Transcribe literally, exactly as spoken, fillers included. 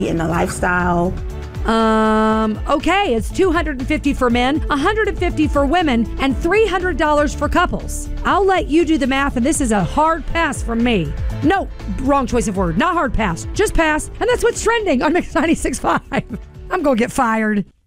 in the lifestyle. Um, okay, it's two hundred fifty for men, one hundred fifty for women, and three hundred dollars for couples. I'll let you do the math, and this is a hard pass from me. No, wrong choice of word. Not hard pass, just pass, and that's what's trending on Mix ninety-six point five. I'm going to get fired.